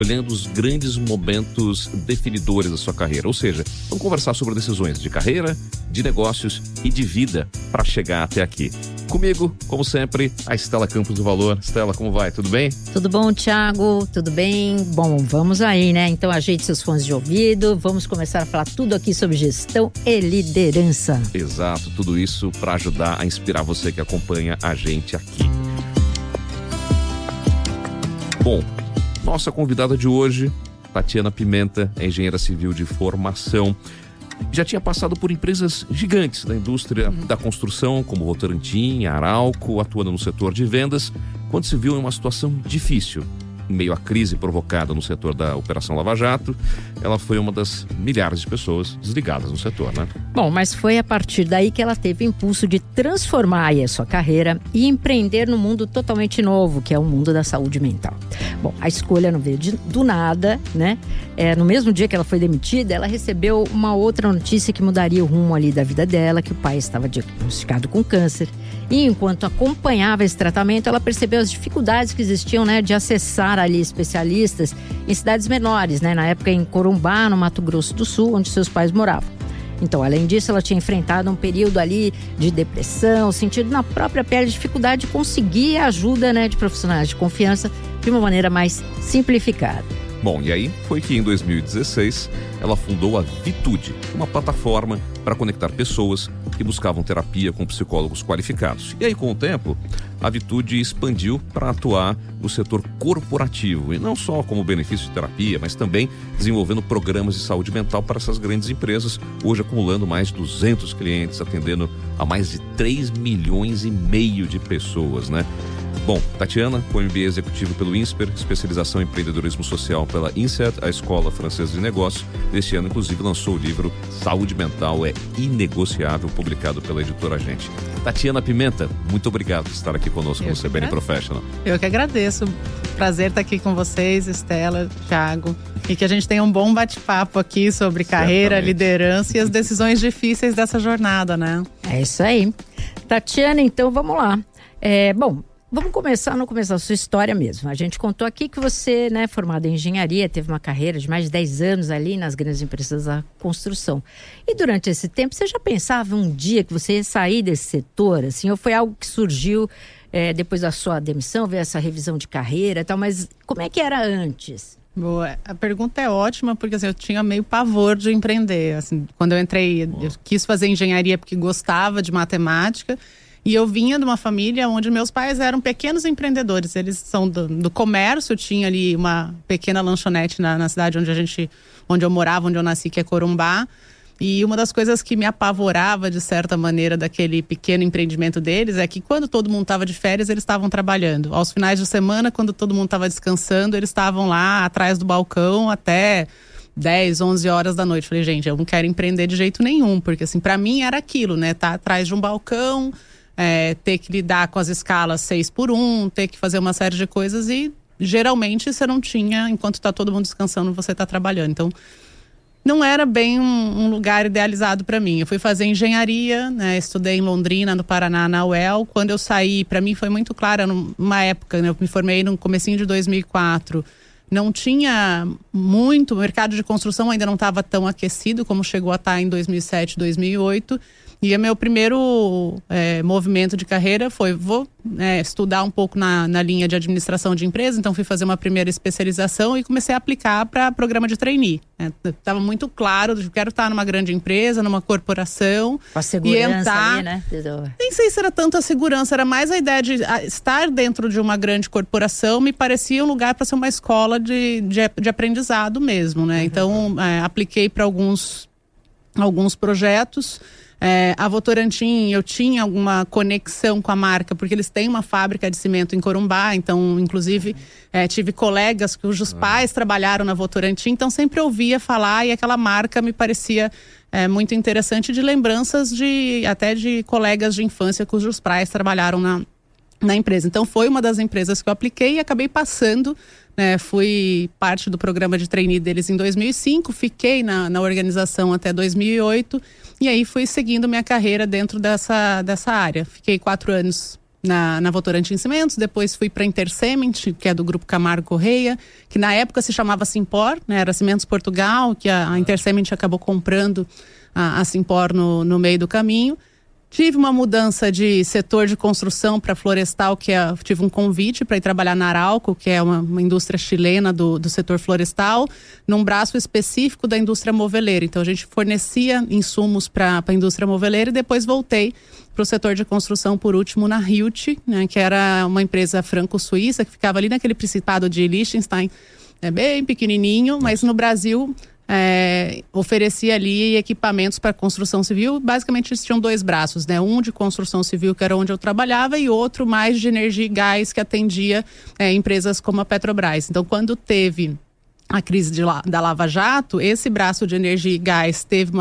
olhando os grandes momentos definidores da sua carreira. Ou seja, vamos conversar sobre decisões de carreira, de negócios e de vida para chegar até aqui. Comigo, como sempre, a Estela Campos do Valor. Estela, como vai? Tudo bem? Tudo bom, Thiago? Tudo bem? Bom, vamos aí, né? Então ajeite seus fones de ouvido. Vamos começar a falar tudo aqui sobre gestão e liderança. Exato, tudo isso para ajudar a inspirar você que acompanha a gente aqui. Bom, nossa convidada de hoje, Tatiana Pimenta, é engenheira civil de formação. Já tinha passado por empresas gigantes da indústria da construção, como Votorantim, Arauco, atuando no setor de vendas, quando se viu em uma situação difícil. Em meio à crise provocada no setor da Operação Lava Jato, ela foi uma das milhares de pessoas desligadas no setor, né? Bom, mas foi a partir daí que ela teve o impulso de transformar aí a sua carreira e empreender num mundo totalmente novo, que é o mundo da saúde mental. Bom, a escolha não veio do nada, né? No mesmo dia que ela foi demitida, ela recebeu uma outra notícia que mudaria o rumo ali da vida dela, que o pai estava diagnosticado com câncer. E enquanto acompanhava esse tratamento, ela percebeu as dificuldades que existiam, né, de acessar ali especialistas em cidades menores, né, na época em Corumbá, no Mato Grosso do Sul, onde seus pais moravam. Então, além disso, ela tinha enfrentado um período ali de depressão, sentido na própria pele dificuldade de conseguir a ajuda, né, de profissionais de confiança de uma maneira mais simplificada. Bom, e aí foi que em 2016 ela fundou a Vitude, uma plataforma para conectar pessoas que buscavam terapia com psicólogos qualificados. E aí, com o tempo, a Vitude expandiu para atuar no setor corporativo, e não só como benefício de terapia, mas também desenvolvendo programas de saúde mental para essas grandes empresas, hoje acumulando mais de 200 clientes, atendendo a mais de 3,5 milhões de pessoas, né? Bom, Tatiana, com MBA executivo pelo INSPER, especialização em empreendedorismo social pela INSEAD, a Escola Francesa de Negócios. Este ano, inclusive, lançou o livro Saúde Mental é Inegociável, publicado pela editora Gente. Tatiana Pimenta, muito obrigado por estar aqui conosco no CBN Professional. Eu que agradeço. Prazer estar aqui com vocês, Estela, Thiago. E que a gente tenha um bom bate-papo aqui sobre carreira, liderança e as decisões difíceis dessa jornada, né? É isso aí. Tatiana, então vamos lá. Vamos começar a sua história mesmo. A gente contou aqui que você, né, formada em engenharia, teve uma carreira de mais de 10 anos ali nas grandes empresas da construção. E durante esse tempo, você já pensava um dia que você ia sair desse setor, assim, ou foi algo que surgiu depois da sua demissão, veio essa revisão de carreira e tal, mas como é que era antes? Boa, a pergunta é ótima, porque assim, eu tinha meio pavor de empreender. Assim, quando eu entrei, eu quis fazer engenharia porque gostava de matemática. E eu vinha de uma família onde meus pais eram pequenos empreendedores. Eles são do comércio, tinha ali uma pequena lanchonete na cidade onde eu morava, onde eu nasci, que é Corumbá. E uma das coisas que me apavorava, de certa maneira, daquele pequeno empreendimento deles, é que quando todo mundo estava de férias, eles estavam trabalhando. Aos finais de semana, quando todo mundo estava descansando, eles estavam lá atrás do balcão até 10, 11 horas da noite. Falei, gente, eu não quero empreender de jeito nenhum, porque assim, para mim era aquilo, né? Tá atrás de um balcão, ter que lidar com as escalas 6x1, ter que fazer uma série de coisas e geralmente você não tinha, enquanto está todo mundo descansando, você está trabalhando. Então, não era bem um lugar idealizado para mim. Eu fui fazer engenharia, né, estudei em Londrina, no Paraná, na UEL. Quando eu saí, para mim foi muito claro, numa época, né, eu me formei no comecinho de 2004, não tinha muito, o mercado de construção ainda não estava tão aquecido como chegou a estar em 2007, 2008. E o meu primeiro movimento de carreira foi, vou estudar um pouco na linha de administração de empresa. Então fui fazer uma primeira especialização e comecei a aplicar para programa de trainee. Estava muito claro, eu quero estar numa grande empresa, numa corporação. Com a segurança ali, né? Nem sei se era tanto a segurança, era mais a ideia de estar dentro de uma grande corporação. Me parecia um lugar para ser uma escola de aprendizado mesmo, né? Uhum. Então apliquei para alguns projetos. A Votorantim, eu tinha alguma conexão com a marca, porque eles têm uma fábrica de cimento em Corumbá, então, inclusive, tive colegas cujos pais trabalharam na Votorantim, então sempre ouvia falar e aquela marca me parecia muito interessante, de lembranças até de colegas de infância cujos pais trabalharam na empresa. Então, foi uma das empresas que eu apliquei e acabei passando. Fui parte do programa de trainee deles em 2005, fiquei na organização até 2008 e aí fui seguindo minha carreira dentro dessa área. Fiquei 4 anos na Votorantim Cimentos, depois fui para a Intersement, que é do Grupo Camargo Correia, que na época se chamava Simpor, né? Era Cimentos Portugal, que a Intersement acabou comprando a Simpor no meio do caminho. Tive uma mudança de setor de construção para florestal, tive um convite para ir trabalhar na Arauco, que é uma indústria chilena do setor florestal, num braço específico da indústria moveleira. Então a gente fornecia insumos para a indústria moveleira e depois voltei para o setor de construção, por último, na Hilt, né, que era uma empresa franco-suíça que ficava ali naquele Principado de Liechtenstein, bem pequenininho, mas no Brasil oferecia ali equipamentos para construção civil. Basicamente eles tinham 2 braços, né? Um de construção civil, que era onde eu trabalhava, e outro mais de energia e gás, que atendia empresas como a Petrobras. Então, quando teve a crise da Lava Jato, esse braço de energia e gás teve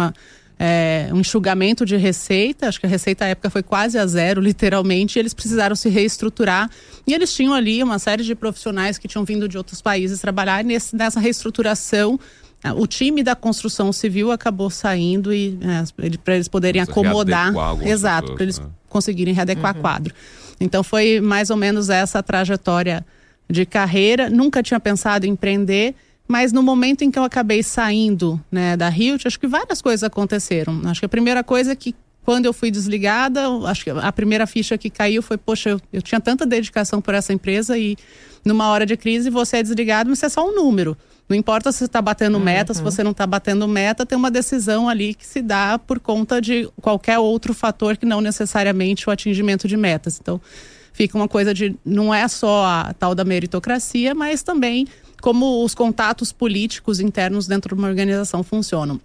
um enxugamento de receita. Acho que a receita à época foi quase a zero, literalmente, e eles precisaram se reestruturar. E eles tinham ali uma série de profissionais que tinham vindo de outros países trabalhar, e nessa reestruturação o time da construção civil acabou saindo e para eles poderem acomodar, exato, para eles conseguirem readequar quadro. Então foi mais ou menos essa trajetória de carreira. Nunca tinha pensado em empreender, mas no momento em que eu acabei saindo, né, da Hilt, acho que várias coisas aconteceram. Acho que a primeira coisa é que quando eu fui desligada, acho que a primeira ficha que caiu foi, poxa, eu tinha tanta dedicação por essa empresa e numa hora de crise você é desligado, mas você é só um número. Não importa se você está batendo meta, se você não está batendo meta, tem uma decisão ali que se dá por conta de qualquer outro fator que não necessariamente o atingimento de metas. Então, fica uma coisa de, não é só a tal da meritocracia, mas também como os contatos políticos internos dentro de uma organização funcionam.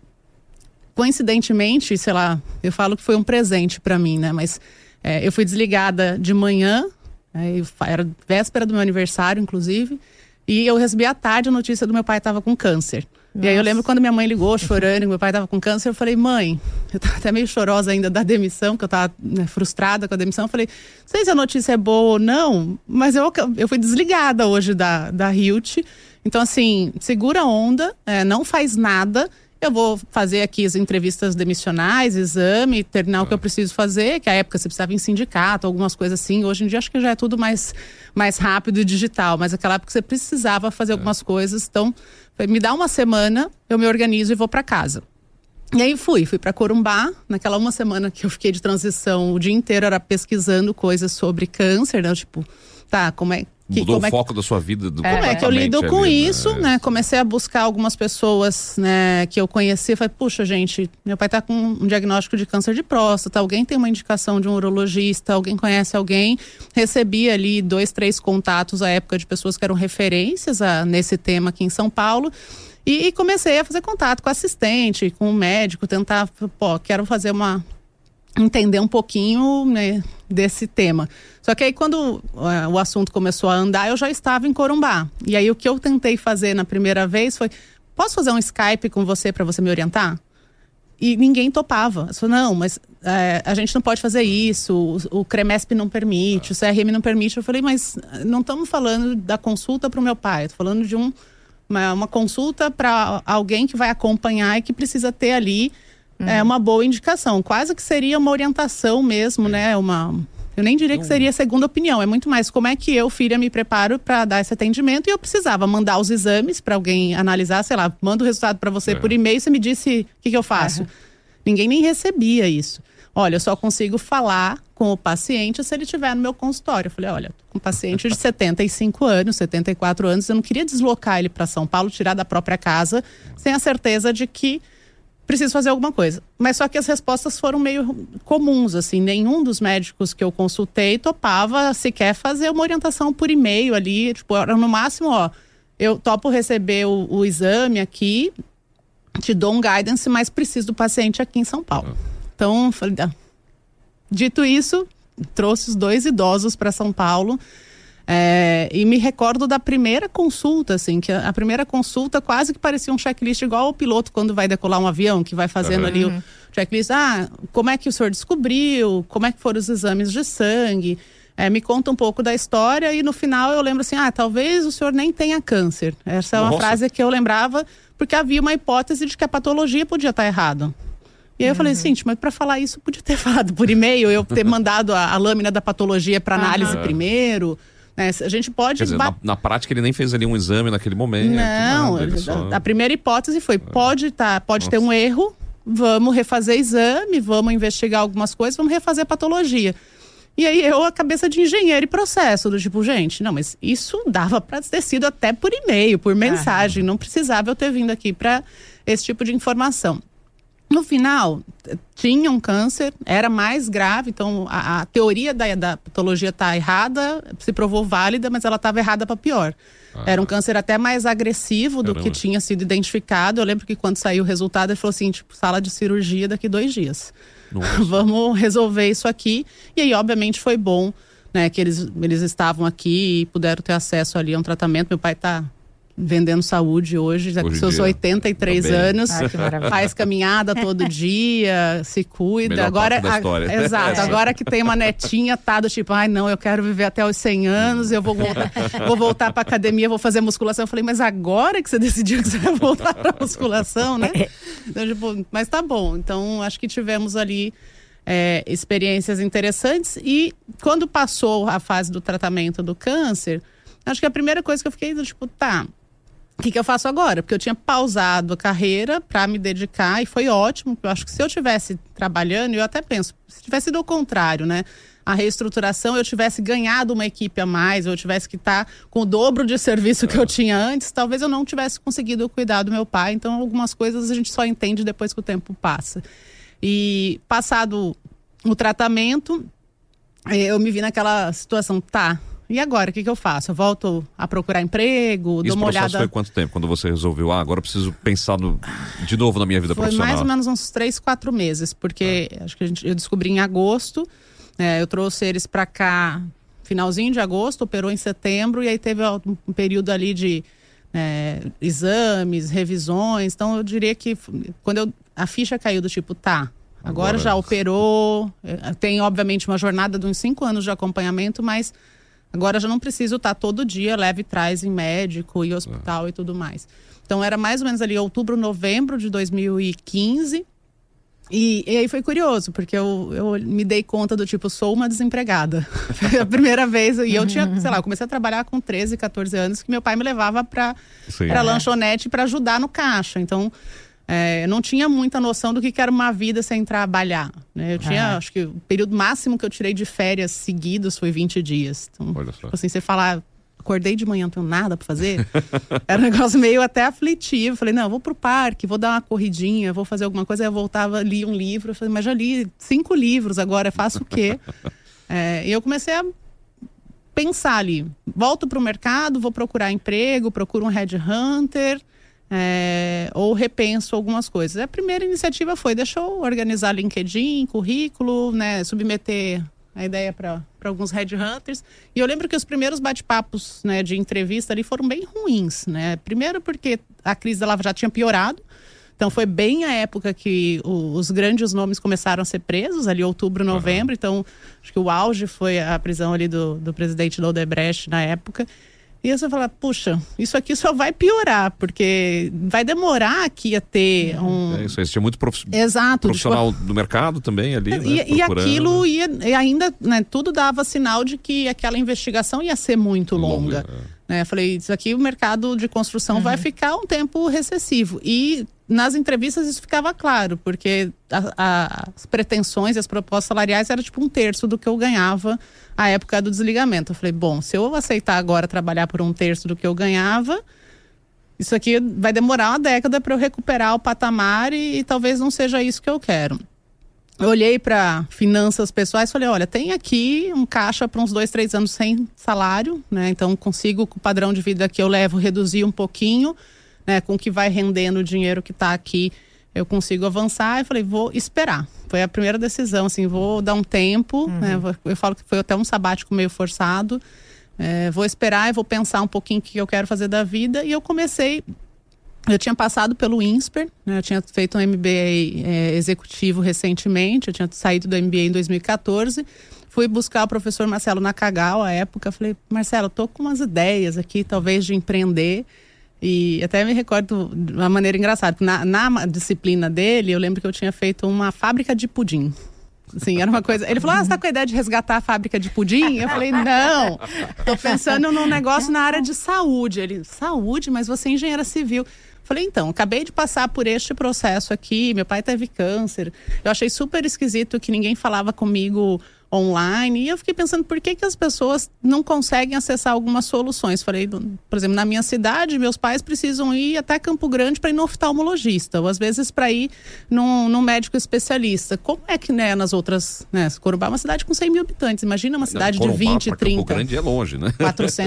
Coincidentemente, sei lá, eu falo que foi um presente para mim, né? Mas eu fui desligada de manhã, era véspera do meu aniversário, inclusive, e eu recebi à tarde a notícia do meu pai estava com câncer. Nossa. E aí eu lembro quando minha mãe ligou chorando que meu pai estava com câncer, eu falei, mãe, eu estava até meio chorosa ainda da demissão, que eu estava frustrada com a demissão. Eu falei, não sei se a notícia é boa ou não, mas eu fui desligada hoje da Hilt. Então assim, segura a onda, não faz nada. Eu vou fazer aqui as entrevistas demissionais, exame, terminar o que eu preciso fazer, que à época você precisava em sindicato, algumas coisas assim. Hoje em dia acho que já é tudo mais rápido e digital, mas naquela época você precisava fazer algumas coisas. Então, me dá uma semana, eu me organizo e vou para casa. E aí fui para Corumbá, naquela uma semana que eu fiquei de transição, o dia inteiro era pesquisando coisas sobre câncer, né? Tipo, tá, mudou o foco da sua vida. Como é que eu lido com isso, né? Comecei a buscar algumas pessoas, né, que eu conhecia. Falei, puxa, gente, meu pai tá com um diagnóstico de câncer de próstata. Alguém tem uma indicação de um urologista? Alguém conhece alguém? Recebi ali 2, 3 contatos à época de pessoas que eram referências nesse tema aqui em São Paulo. E comecei a fazer contato com assistente, com o médico, tentar, quero fazer entender um pouquinho, né, desse tema. Só que aí quando o assunto começou a andar, eu já estava em Corumbá. E aí o que eu tentei fazer na primeira vez foi, posso fazer um Skype com você para você me orientar? E ninguém topava. Eu falei, não, mas a gente não pode fazer isso, o CREMESP não permite, o CRM não permite. Eu falei, mas não estamos falando da consulta para o meu pai, estou falando de uma consulta para alguém que vai acompanhar e que precisa ter ali uma boa indicação. Quase que seria uma orientação mesmo, né? Eu nem diria que seria segunda opinião. É muito mais como é que eu, filha, me preparo para dar esse atendimento. E eu precisava mandar os exames para alguém analisar, sei lá, manda o resultado para você por e-mail, você me disse o que eu faço. Ninguém nem recebia isso. Olha, eu só consigo falar com o paciente se ele estiver no meu consultório. Eu falei, olha, tô com um paciente de 75 anos, 74 anos, eu não queria deslocar ele para São Paulo, tirar da própria casa, sem a certeza de que preciso fazer alguma coisa. Mas só que as respostas foram meio comuns, assim, nenhum dos médicos que eu consultei topava sequer fazer uma orientação por e-mail ali, tipo, era no máximo, eu topo receber o exame aqui, te dou um guidance, mas preciso do paciente aqui em São Paulo. Então, falei, dito isso, trouxe os 2 idosos para São Paulo. E me recordo da primeira consulta, assim, que a primeira consulta quase que parecia um checklist igual o piloto quando vai decolar um avião, que vai fazendo ali o checklist. Como é que o senhor descobriu? Como é que foram os exames de sangue? Me conta um pouco da história e no final eu lembro assim, talvez o senhor nem tenha câncer. Essa é uma frase que eu lembrava porque havia uma hipótese de que a patologia podia estar errada. E aí eu falei assim, mas para falar isso, podia ter falado por e-mail, eu ter mandado a lâmina da patologia para análise primeiro. Né? A gente pode... Quer dizer, na prática ele nem fez ali um exame naquele momento. Não, a primeira hipótese foi, pode ter um erro, vamos refazer exame, vamos investigar algumas coisas, vamos refazer a patologia. E aí a cabeça de engenheiro e processo, do tipo, gente, não, mas isso dava para ter sido até por e-mail, por mensagem, não precisava eu ter vindo aqui para esse tipo de informação. No final, tinha um câncer, era mais grave, então a teoria da patologia está errada, se provou válida, mas ela estava errada para pior. Era um câncer até mais agressivo do que tinha sido identificado. Eu lembro que quando saiu o resultado, ele falou assim, tipo, sala de cirurgia daqui 2 dias. Vamos resolver isso aqui. E aí, obviamente, foi bom, né, que eles estavam aqui e puderam ter acesso ali a um tratamento. Meu pai está vendendo saúde hoje, já com seus 83 anos, faz caminhada todo dia, se cuida. Melhor agora da história. Exato, agora que tem uma netinha, tá do tipo, não, eu quero viver até os 100 anos, eu vou voltar pra academia, vou fazer musculação. Eu falei, mas agora que você decidiu que você vai voltar pra musculação, né? Então, tipo, mas tá bom. Então, acho que tivemos ali experiências interessantes e quando passou a fase do tratamento do câncer, acho que a primeira coisa que eu fiquei, tipo, o que eu faço agora? Porque eu tinha pausado a carreira para me dedicar e foi ótimo, porque eu acho que se eu tivesse trabalhando, eu até penso, se tivesse sido o contrário, né? A reestruturação, eu tivesse ganhado uma equipe a mais, eu tivesse que estar com o dobro de serviço que eu tinha antes, talvez eu não tivesse conseguido cuidar do meu pai. Então, algumas coisas a gente só entende depois que o tempo passa. E passado o tratamento, eu me vi naquela situação, e agora, o que eu faço? Eu volto a procurar emprego, dou uma olhada... Isso foi quanto tempo? Quando você resolveu, agora eu preciso pensar de novo na minha vida profissional? Foi mais ou menos uns 3, 4 meses, porque acho que eu descobri em agosto, eu trouxe eles para cá finalzinho de agosto, operou em setembro, e aí teve um período ali de exames, revisões. Então eu diria que quando a ficha caiu do tipo, agora já operou, tem obviamente uma jornada de uns 5 anos de acompanhamento, mas... Agora já não preciso estar todo dia, leve e traz em médico e hospital e tudo mais. Então era mais ou menos ali outubro, novembro de 2015. E aí foi curioso, porque eu me dei conta do tipo, sou uma desempregada. Foi a primeira vez. E eu tinha, sei lá, eu comecei a trabalhar com 13, 14 anos, que meu pai me levava para lanchonete para ajudar no caixa. Então... eu não tinha muita noção do que era uma vida sem trabalhar, né? Eu tinha, acho que o período máximo que eu tirei de férias seguidos foi 20 dias. Então, tipo assim, você falar, acordei de manhã, não tenho nada pra fazer. Era um negócio meio até aflitivo. Falei, não, eu vou pro parque, vou dar uma corridinha, vou fazer alguma coisa. Aí eu voltava, li um livro. Eu falei, mas já li 5 livros agora, faço o quê? E eu comecei a pensar ali, volto pro mercado, vou procurar emprego, procuro um headhunter... ou repenso algumas coisas. A primeira iniciativa foi, deixa eu organizar LinkedIn, currículo, né, submeter a ideia para alguns headhunters. E eu lembro que os primeiros bate-papos, né, de entrevista ali foram bem ruins, né? Primeiro porque a crise da Lava Jato tinha piorado. Então foi bem a época que os grandes nomes começaram a ser presos, ali outubro, novembro. Então acho que o auge foi a prisão ali do presidente da Odebrecht na época. E aí você fala, puxa, isso aqui só vai piorar, porque vai demorar aqui a ter isso, existia muito Exato, profissional do mercado também ali, e aquilo e ainda, né, tudo dava sinal de que aquela investigação ia ser muito longa. Né? Eu falei, isso aqui o mercado de construção vai ficar um tempo recessivo. E nas entrevistas isso ficava claro, porque as pretensões e as propostas salariais eram tipo 1/3 do que eu ganhava à época do desligamento. Eu falei, bom, se eu aceitar agora trabalhar por 1/3 do que eu ganhava, isso aqui vai demorar uma década para eu recuperar o patamar e talvez não seja isso que eu quero. Eu olhei para finanças pessoais e falei, olha, tem aqui um caixa para uns 2, 3 anos sem salário, né? Então consigo, com o padrão de vida que eu levo, reduzir um pouquinho, né? Com o que vai rendendo o dinheiro que está aqui, eu consigo avançar. E falei, vou esperar. Foi a primeira decisão, assim, vou dar um tempo, né? Eu falo que foi até um sabático meio forçado. Vou esperar e vou pensar um pouquinho o que eu quero fazer da vida. E eu comecei... Eu tinha passado pelo INSPER, né? Eu tinha feito um MBA executivo recentemente, eu tinha saído do MBA em 2014, fui buscar o professor Marcelo Nakagawa à época, falei, Marcelo, tô com umas ideias aqui, talvez de empreender, E até me recordo de uma maneira engraçada. Na disciplina dele, eu lembro que eu tinha feito uma fábrica de pudim. Assim, era uma coisa... Ele falou, você tá com a ideia de resgatar a fábrica de pudim? Eu falei, não, tô pensando num negócio na área de saúde. Ele, saúde? Mas você é engenheira civil. Falei, então, acabei de passar por este processo aqui, meu pai teve câncer. Eu achei super esquisito que ninguém falava comigo online, e eu fiquei pensando por que as pessoas não conseguem acessar algumas soluções. Falei, por exemplo, na minha cidade, meus pais precisam ir até Campo Grande para ir no oftalmologista, ou às vezes para ir num médico especialista. Como é que, né, nas outras, né, Corumbá é uma cidade com 100 mil habitantes, imagina uma cidade de 20, 30. Campo Grande é longe, né?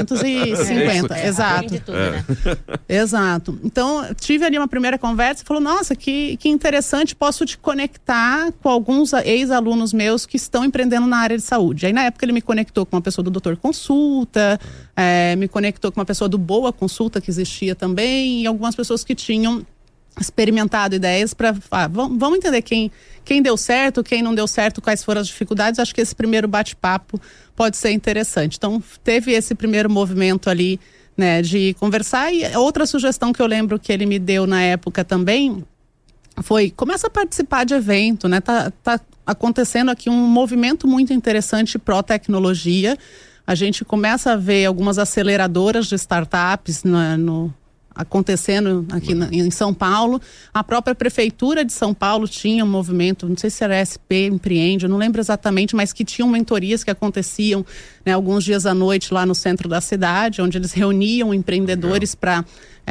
450, exato. De tudo, né? Exato. Então, tive ali uma primeira conversa e falou, nossa, que interessante, posso te conectar com alguns ex-alunos meus que estão empreendendo na área de saúde. Aí, na época, ele me conectou com uma pessoa do Doutor Consulta, me conectou com uma pessoa do Boa Consulta, que existia também, e algumas pessoas que tinham experimentado ideias para... vamos entender quem deu certo, quem não deu certo, quais foram as dificuldades. Acho que esse primeiro bate-papo pode ser interessante. Então, teve esse primeiro movimento ali, né, de conversar. E outra sugestão que eu lembro que ele me deu na época também foi, começa a participar de evento, né? Tá acontecendo aqui um movimento muito interessante pró-tecnologia. A gente começa a ver algumas aceleradoras de startups acontecendo aqui em São Paulo. A própria Prefeitura de São Paulo tinha um movimento, não sei se era SP Empreende, eu não lembro exatamente, mas que tinham mentorias que aconteciam, né, alguns dias à noite lá no centro da cidade, onde eles reuniam empreendedores para,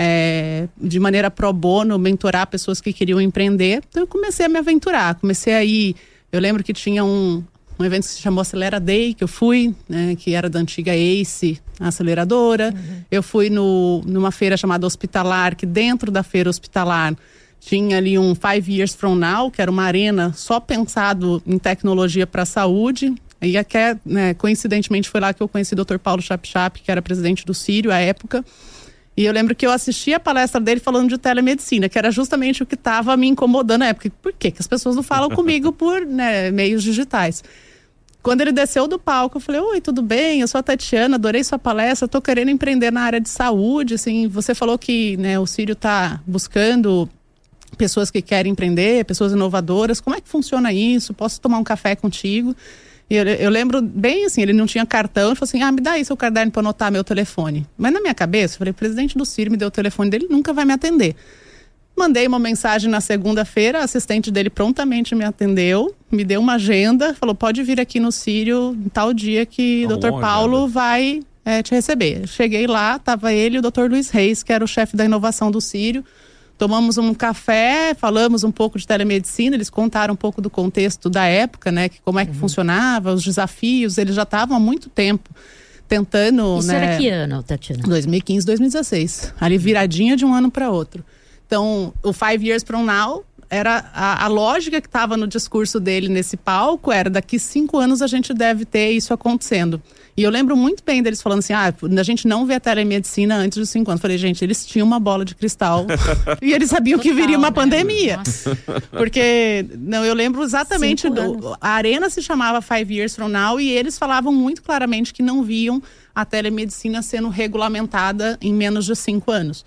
de maneira pro bono, mentorar pessoas que queriam empreender. Então eu comecei a me aventurar, comecei a ir... Eu lembro que tinha um evento que se chamou Acelera Day, que eu fui, né, que era da antiga ACE, a aceleradora. Eu fui numa feira chamada Hospitalar, que dentro da feira Hospitalar tinha ali um 5 Years From Now, que era uma arena só pensado em tecnologia para a saúde. E até, né, coincidentemente, foi lá que eu conheci o Dr. Paulo Chap, que era presidente do Sírio à época. E eu lembro que eu assisti a palestra dele falando de telemedicina, que era justamente o que estava me incomodando na época. Por que as pessoas não falam comigo por, né, meios digitais? Quando ele desceu do palco, eu falei, oi, tudo bem? Eu sou a Tatiana, adorei sua palestra, estou querendo empreender na área de saúde. Assim, você falou que, né, o Sírio está buscando pessoas que querem empreender, pessoas inovadoras. Como é que funciona isso? Posso tomar um café contigo? E eu lembro bem assim, ele não tinha cartão, ele falou assim, me dá aí seu caderno para anotar meu telefone. Mas na minha cabeça, eu falei, o presidente do Sírio me deu o telefone dele, nunca vai me atender. Mandei uma mensagem na segunda-feira, a assistente dele prontamente me atendeu, me deu uma agenda, falou, pode vir aqui no Sírio em tal dia que o Dr. Paulo vai te receber. Cheguei lá, estava ele e o Dr. Luiz Reis, que era o chefe da inovação do Sírio. Tomamos um café, falamos um pouco de telemedicina, eles contaram um pouco do contexto da época, né? Como é que funcionava, os desafios, eles já estavam há muito tempo tentando... Isso, né, era que ano, Tatiana? 2015, 2016. Ali viradinha de um ano para outro. Então, o 5 Years From Now era a lógica que estava no discurso dele nesse palco, era daqui 5 anos a gente deve ter isso acontecendo. E eu lembro muito bem deles falando assim, a gente não vê a telemedicina antes dos 5 anos. Falei, gente, eles tinham uma bola de cristal e eles sabiam que viria uma pandemia. Nossa. Porque, não, eu lembro exatamente, a arena se chamava 5 Years From Now e eles falavam muito claramente que não viam a telemedicina sendo regulamentada em menos de 5 anos.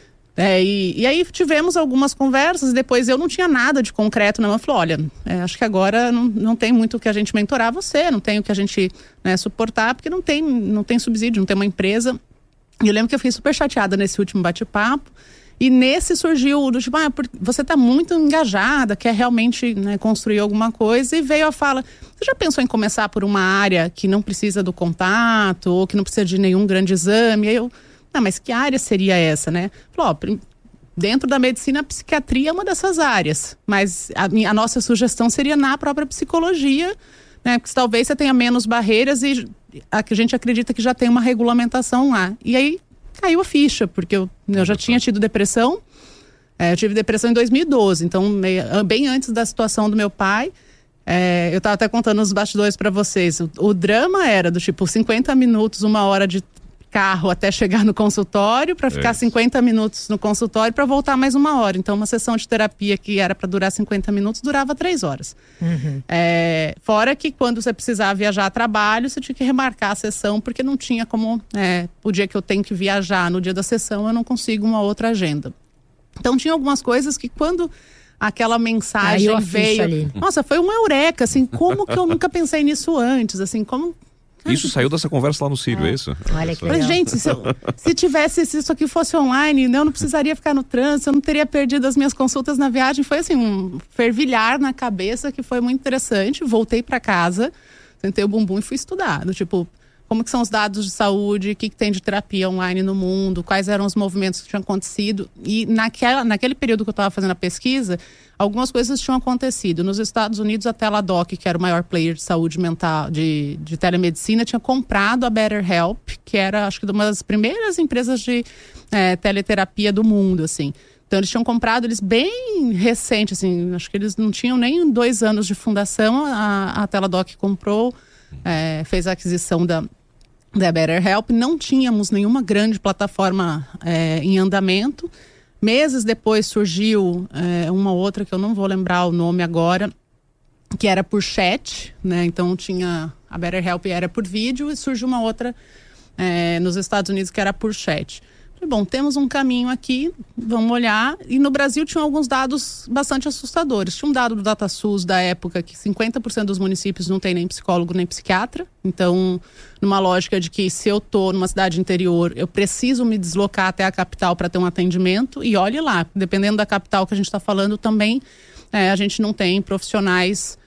E aí tivemos algumas conversas, depois eu não tinha nada de concreto na mão. Eu falei, olha, acho que agora não tem muito o que a gente mentorar você, não tem o que a gente, né, suportar, porque não tem subsídio, não tem uma empresa. E eu lembro que eu fiquei super chateada nesse último bate-papo. E nesse surgiu do tipo, você está muito engajada, quer realmente, né, construir alguma coisa. E veio a fala, você já pensou em começar por uma área que não precisa do contato, ou que não precisa de nenhum grande exame? E aí eu... mas que área seria essa, né? Falou, dentro da medicina, a psiquiatria é uma dessas áreas, mas a nossa sugestão seria na própria psicologia, né? Porque talvez você tenha menos barreiras e a gente acredita que já tem uma regulamentação lá. E aí caiu a ficha, porque eu já tinha tido depressão, eu tive depressão em 2012, então bem antes da situação do meu pai. Eu estava até contando os bastidores para vocês, o drama era do tipo 50 minutos, 1 hora de carro até chegar no consultório, para ficar 50 minutos no consultório para voltar mais 1 hora. Então, uma sessão de terapia que era para durar 50 minutos, durava 3 horas. Fora que quando você precisava viajar a trabalho, você tinha que remarcar a sessão, porque não tinha como, o dia que eu tenho que viajar, no dia da sessão, eu não consigo uma outra agenda. Então, tinha algumas coisas que quando aquela mensagem veio... Ali. Nossa, foi uma eureka, assim, como que eu nunca pensei nisso antes, assim, como... Isso saiu dessa conversa lá no Círio, é isso? Olha que legal. Mas, gente, se tivesse, se isso aqui fosse online, eu não precisaria ficar no trânsito, eu não teria perdido as minhas consultas na viagem. Foi assim, um fervilhar na cabeça que foi muito interessante. Voltei para casa, sentei o bumbum e fui estudar. Tipo, como que são os dados de saúde, o que tem de terapia online no mundo, quais eram os movimentos que tinham acontecido. E naquele período que eu estava fazendo a pesquisa, algumas coisas tinham acontecido. Nos Estados Unidos, a Teladoc, que era o maior player de saúde mental, de telemedicina, tinha comprado a BetterHelp, que era, acho que, uma das primeiras empresas de teleterapia do mundo, assim. Então, eles tinham comprado, eles bem recente, assim, acho que eles não tinham nem 2 anos de fundação. A Teladoc comprou, fez a aquisição da BetterHelp. Não tínhamos nenhuma grande plataforma em andamento. Meses depois surgiu uma outra que eu não vou lembrar o nome agora, que era por chat, né? Então tinha a BetterHelp era por vídeo e surgiu uma outra nos Estados Unidos que era por chat. Falei, bom, temos um caminho aqui, vamos olhar. E no Brasil tinham alguns dados bastante assustadores. Tinha um dado do DataSUS da época que 50% dos municípios não tem nem psicólogo nem psiquiatra. Então, numa lógica de que se eu estou numa cidade interior, eu preciso me deslocar até a capital para ter um atendimento. E olhe lá, dependendo da capital que a gente está falando também, a gente não tem profissionais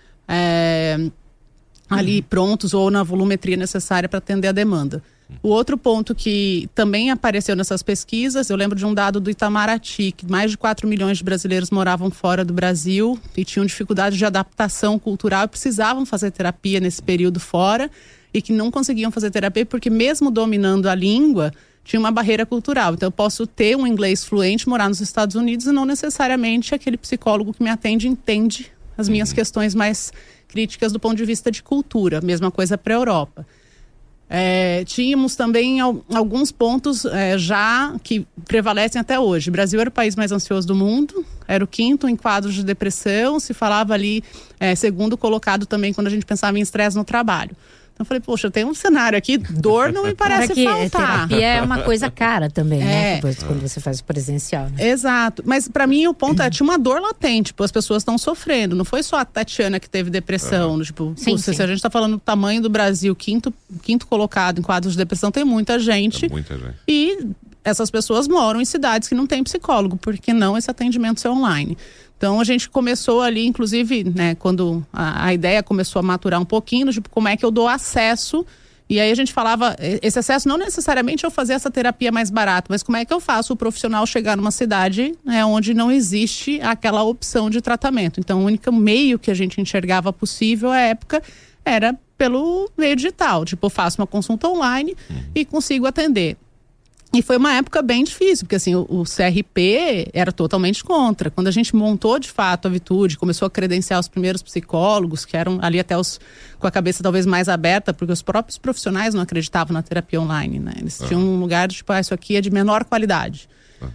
ali prontos ou na volumetria necessária para atender a demanda. O outro ponto que também apareceu nessas pesquisas, eu lembro de um dado do Itamaraty, que mais de 4 milhões de brasileiros moravam fora do Brasil e tinham dificuldade de adaptação cultural e precisavam fazer terapia nesse período fora e que não conseguiam fazer terapia porque mesmo dominando a língua, tinha uma barreira cultural. Então eu posso ter um inglês fluente, morar nos Estados Unidos e não necessariamente aquele psicólogo que me atende entende as minhas questões mais críticas do ponto de vista de cultura. Mesma coisa para a Europa. Tínhamos também alguns pontos já que prevalecem até hoje. O Brasil era o país mais ansioso do mundo, era o 5º em quadros de depressão, se falava ali, segundo colocado também quando a gente pensava em estresse no trabalho. Então eu falei, poxa, tem um cenário aqui, dor não me parece faltar. Terapia é uma coisa cara também, né? Depois, quando você faz o presencial. Né? Exato, mas pra mim o ponto tinha uma dor latente, tipo, as pessoas estão sofrendo. Não foi só a Tatiana que teve depressão, tipo, sim. Se a gente tá falando do tamanho do Brasil, quinto colocado em quadros de depressão, tem muita gente. E essas pessoas moram em cidades que não tem psicólogo, porque não esse atendimento ser online. Então a gente começou ali, inclusive, né, quando a ideia começou a maturar um pouquinho, tipo, como é que eu dou acesso? E aí a gente falava, esse acesso não necessariamente eu fazer essa terapia mais barata, mas como é que eu faço o profissional chegar numa cidade onde não existe aquela opção de tratamento. Então o único meio que a gente enxergava possível à época era pelo meio digital. Tipo, eu faço uma consulta online e consigo atender. E foi uma época bem difícil, porque assim, o CRP era totalmente contra. Quando a gente montou de fato a Vitude, começou a credenciar os primeiros psicólogos, que eram ali até com a cabeça talvez mais aberta, porque os próprios profissionais não acreditavam na terapia online, né? Eles tinham um lugar de tipo, isso aqui é de menor qualidade.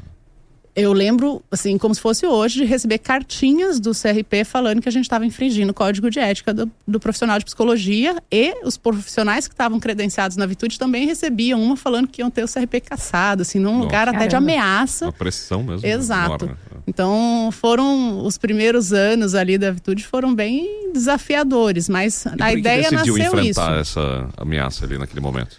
Eu lembro, assim, como se fosse hoje, de receber cartinhas do CRP falando que a gente estava infringindo o código de ética do profissional de psicologia, e os profissionais que estavam credenciados na Vitude também recebiam uma falando que iam ter o CRP cassado, assim, num lugar até de ameaça. Uma pressão mesmo. Exato. Então, os primeiros anos ali da Vitude foram bem desafiadores, mas a ideia nasceu isso. Por que decidiu enfrentar essa ameaça ali naquele momento?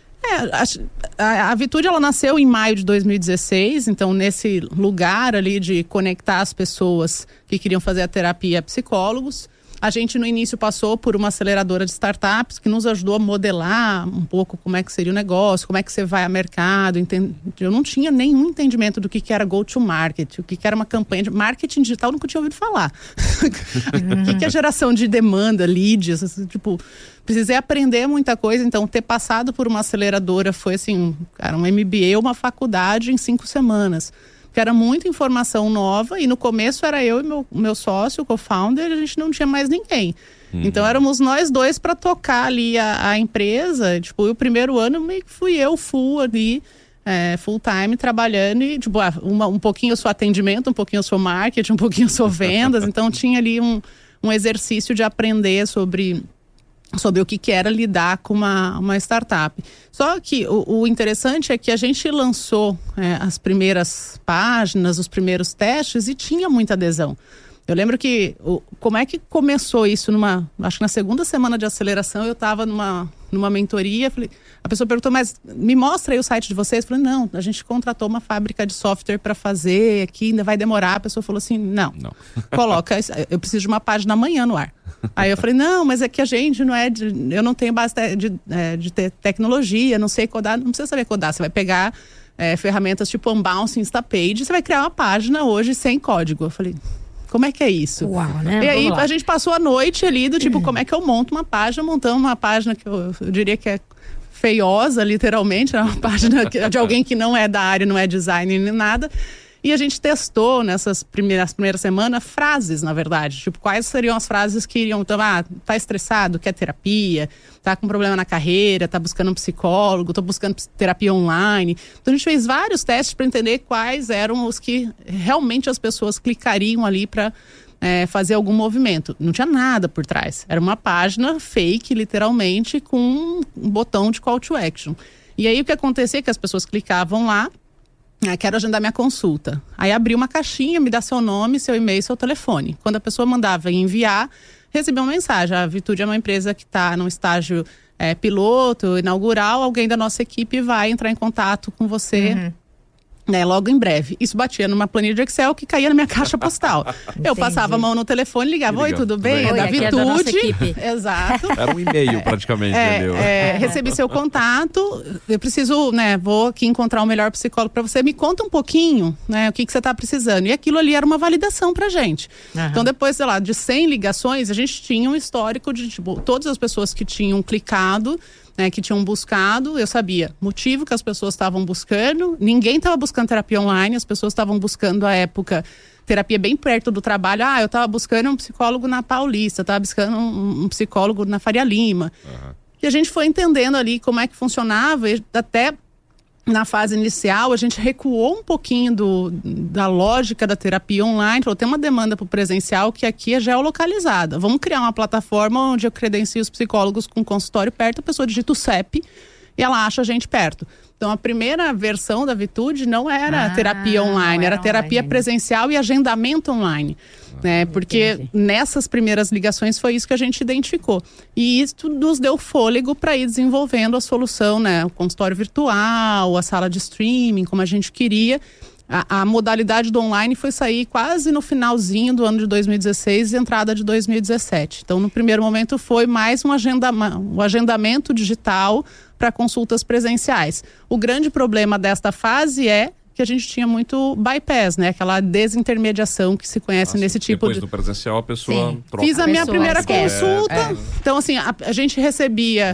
A Vitude, ela nasceu em maio de 2016, então nesse lugar ali de conectar as pessoas que queriam fazer a terapia a psicólogos. A gente no início passou por uma aceleradora de startups que nos ajudou a modelar um pouco como é que seria o negócio, como é que você vai a mercado. Eu não tinha nenhum entendimento do que era go-to-market, o que era uma campanha de marketing digital, eu nunca tinha ouvido falar. O que é geração de demanda, leads, tipo... Precisei aprender muita coisa, então ter passado por uma aceleradora foi assim, um MBA, uma faculdade em 5 semanas. porque era muita informação nova e no começo era eu e meu sócio, o co-founder, a gente não tinha mais ninguém. Então éramos nós dois para tocar ali a empresa. Tipo, o primeiro ano meio que fui eu full ali, full time trabalhando e tipo, um pouquinho eu sou atendimento, um pouquinho eu sou marketing, um pouquinho eu sou vendas. Então tinha ali um exercício de aprender sobre o que era lidar com uma startup. Só que o interessante é que a gente lançou as primeiras páginas, os primeiros testes e tinha muita adesão. Eu lembro que, como é que começou isso acho que na segunda semana de aceleração eu estava numa mentoria, a pessoa perguntou, mas me mostra aí o site de vocês. Eu falei, não, a gente contratou uma fábrica de software para fazer aqui, ainda vai demorar. A pessoa falou assim, não. Coloca, eu preciso de uma página amanhã no ar. Aí eu falei, não, mas é que a gente eu não tenho base de tecnologia, não sei codar, não precisa saber codar, você vai pegar ferramentas tipo Unbounce, Instapage, você vai criar uma página hoje sem código. Eu falei, como é que é isso? Uau, né? E aí a gente passou a noite ali do tipo, como é que eu monto uma página? Montamos uma página que eu diria que é feiosa, literalmente, é uma página de alguém que não é da área, não é designer nem nada. E a gente testou nessas primeiras semanas frases, na verdade. Tipo, quais seriam as frases que iriam... Então, tá estressado, quer terapia, tá com problema na carreira, tá buscando um psicólogo, tô buscando terapia online. Então, a gente fez vários testes para entender quais eram os que realmente as pessoas clicariam ali para fazer algum movimento. Não tinha nada por trás. Era uma página fake, literalmente, com um botão de call to action. E aí, o que acontecia é que as pessoas clicavam lá, quero agendar minha consulta. Aí abria uma caixinha, me dá seu nome, seu e-mail, seu telefone. Quando a pessoa mandava enviar, recebia uma mensagem. A Vitude é uma empresa que está num estágio piloto, inaugural. Alguém da nossa equipe vai entrar em contato com você logo em breve. Isso batia numa planilha de Excel que caía na minha caixa postal. Eu passava a mão no telefone, ligava, oi, tudo bem? Oi, da aqui Vitude. É da nossa equipe. Exato. Era um e-mail praticamente. Recebi seu contato, eu preciso, vou aqui encontrar o melhor psicólogo para você. Me conta um pouquinho, o que você está precisando. E aquilo ali era uma validação pra gente. Então depois, sei lá, de 100 ligações, a gente tinha um histórico de, tipo, todas as pessoas que tinham clicado, que tinham buscado, eu sabia motivo que as pessoas estavam buscando. Ninguém estava buscando terapia online, as pessoas estavam buscando à época terapia bem perto do trabalho. Eu estava buscando um psicólogo na Paulista, estava buscando um psicólogo na Faria Lima. E a gente foi entendendo ali como é que funcionava, e até na fase inicial a gente recuou um pouquinho da lógica da terapia online. Falou, tem uma demanda para o presencial que aqui é geolocalizada. Vamos criar uma plataforma onde eu credencio os psicólogos com consultório perto, a pessoa digita o CEP e ela acha a gente perto. Então a primeira versão da Vitude não era terapia online, era terapia presencial e agendamento online. Porque nessas primeiras ligações foi isso que a gente identificou. E isso nos deu fôlego para ir desenvolvendo a solução, o consultório virtual, a sala de streaming, como a gente queria. A modalidade do online foi sair quase no finalzinho do ano de 2016 e entrada de 2017. Então, no primeiro momento, foi mais um agendamento digital para consultas presenciais. O grande problema desta fase é que a gente tinha muito bypass, aquela desintermediação que se conhece nesse tipo depois do presencial a pessoa troca. Fiz a minha primeira consulta. Então, assim, a gente recebia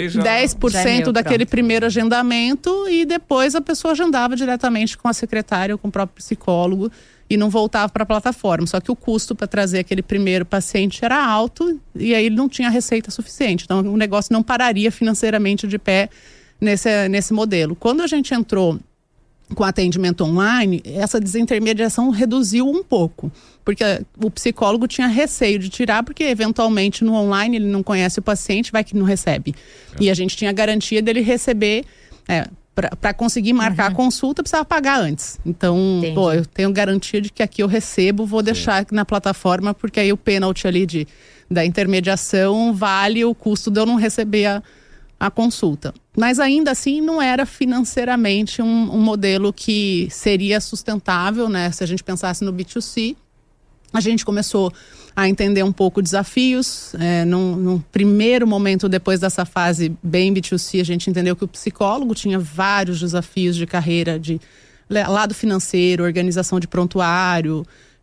10% daquele primeiro agendamento e depois a pessoa agendava diretamente com a secretária ou com o próprio psicólogo e não voltava para a plataforma. Só que o custo para trazer aquele primeiro paciente era alto e aí ele não tinha receita suficiente. Então, o negócio não pararia financeiramente de pé nesse modelo. Quando a gente entrou com atendimento online, essa desintermediação reduziu um pouco, porque o psicólogo tinha receio de tirar, porque eventualmente no online ele não conhece o paciente, vai que não recebe. E a gente tinha a garantia dele receber, para conseguir marcar a consulta, precisava pagar antes. Então, eu tenho garantia de que aqui eu recebo, vou deixar aqui na plataforma, porque aí o pênalti ali da intermediação vale o custo de eu não receber a consulta. Mas ainda assim não era financeiramente um modelo que seria sustentável, se a gente pensasse no B2C. A gente começou a entender um pouco desafios. Num primeiro momento, depois dessa fase bem B2C, a gente entendeu que o psicólogo tinha vários desafios de carreira, de lado financeiro, organização de prontuário,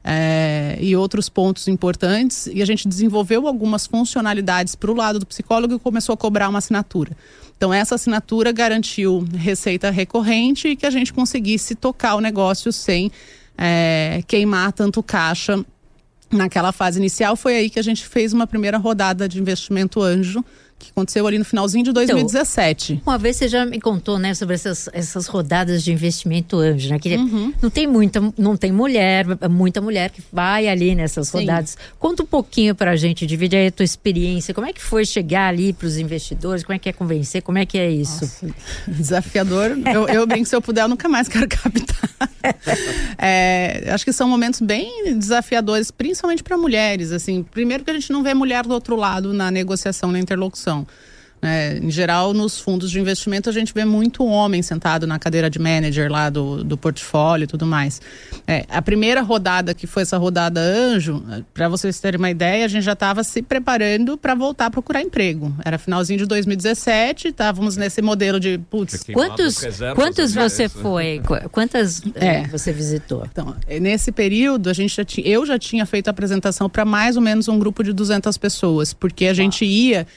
e outros pontos importantes, e a gente desenvolveu algumas funcionalidades para o lado do psicólogo e começou a cobrar uma assinatura. Então essa assinatura garantiu receita recorrente e que a gente conseguisse tocar o negócio sem queimar tanto caixa naquela fase inicial. Foi aí que a gente fez uma primeira rodada de investimento anjo, que aconteceu ali no finalzinho de 2017. Então, uma vez você já me contou, né, sobre essas rodadas de investimento anjo, né? Que não tem muita mulher que vai ali nessas rodadas. Conta um pouquinho pra gente, divide aí a tua experiência. Como é que foi chegar ali pros investidores? Como é que é convencer? Como é que é isso? Nossa, desafiador. Eu brinco, se eu puder, eu nunca mais quero captar. Acho que são momentos bem desafiadores, principalmente para mulheres. Assim, primeiro que a gente não vê mulher do outro lado na negociação, na interlocução. Em geral, nos fundos de investimento, a gente vê muito homem sentado na cadeira de manager lá do portfólio e tudo mais. A primeira rodada, que foi essa rodada anjo, para vocês terem uma ideia, a gente já estava se preparando para voltar a procurar emprego. Era finalzinho de 2017, estávamos nesse modelo de... Quantos você foi? Quantas você visitou? Então, nesse período, eu já tinha feito a apresentação para mais ou menos um grupo de 200 pessoas, porque a gente ia...